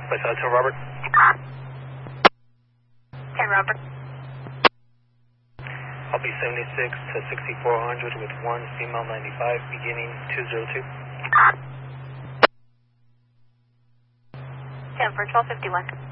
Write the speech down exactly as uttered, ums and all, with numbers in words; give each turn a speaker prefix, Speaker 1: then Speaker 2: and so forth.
Speaker 1: Place out to Robert.
Speaker 2: ten Robert.
Speaker 1: I'll be seventy-six to sixty-four hundred with one female ninety-five beginning two zero two.
Speaker 2: ten for twelve fifty-one.